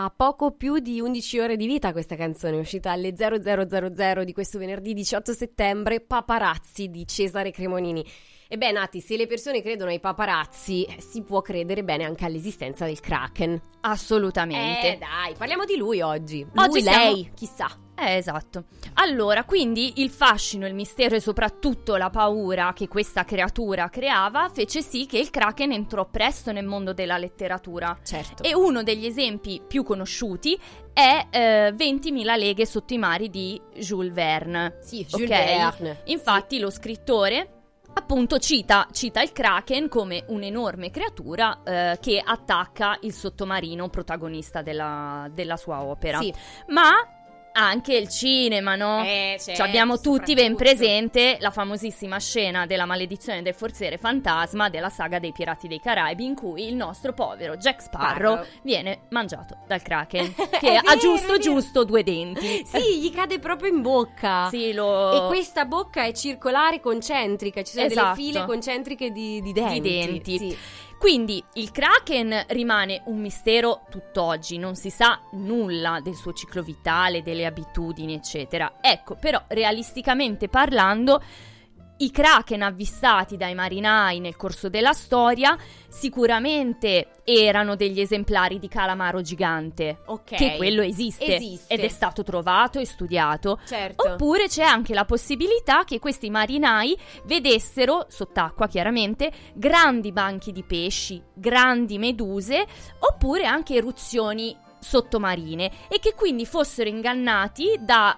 ha poco più di 11 ore di vita questa canzone, è uscita alle 00:00 di questo venerdì 18 settembre, Paparazzi di Cesare Cremonini. E beh, Nati, se le persone credono ai paparazzi, si può credere bene anche all'esistenza del Kraken. Assolutamente. Dai, parliamo di lui oggi. Oggi Lei, chissà. Esatto. Allora, quindi il fascino, il mistero e soprattutto la paura che questa creatura creava fece sì che il Kraken entrò presto nel mondo della letteratura. Certo. E uno degli esempi più conosciuti è 20.000 leghe sotto i mari di Jules Verne. Sì, Jules Verne. Infatti lo scrittore appunto cita il Kraken come un'enorme creatura che attacca il sottomarino protagonista della sua opera. Sì. Ma anche il cinema, no? Certo, Ci abbiamo tutti ben presente la famosissima scena della maledizione del forziere fantasma della saga dei Pirati dei Caraibi, in cui il nostro povero Jack Sparrow viene mangiato dal Kraken, che ha giusto 2 denti. Sì, gli cade proprio in bocca. Sì, E questa bocca è circolare, concentrica, ci sono delle file concentriche di denti. Sì. Quindi il Kraken rimane un mistero tutt'oggi, non si sa nulla del suo ciclo vitale, delle abitudini, eccetera. Ecco, però realisticamente parlando, i Kraken avvistati dai marinai nel corso della storia sicuramente erano degli esemplari di calamaro gigante, che quello esiste ed è stato trovato e studiato. Certo. Oppure c'è anche la possibilità che questi marinai vedessero, sott'acqua chiaramente, grandi banchi di pesci, grandi meduse, oppure anche eruzioni sottomarine, e che quindi fossero ingannati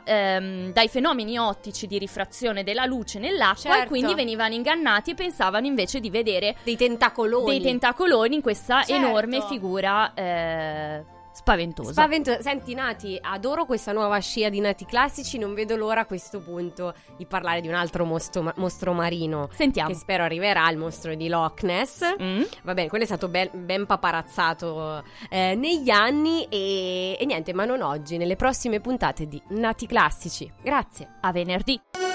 dai fenomeni ottici di rifrazione della luce nell'acqua, e quindi venivano ingannati e pensavano invece di vedere dei tentacoloni in questa enorme figura spaventosa. Senti, Nati, adoro questa nuova scia di Nati Classici, non vedo l'ora a questo punto di parlare di un altro mostro marino. Sentiamo. Che spero arriverà, il mostro di Loch Ness. Va bene, quello è stato ben paparazzato negli anni e niente, ma non oggi, nelle prossime puntate di Nati Classici. Grazie. A venerdì.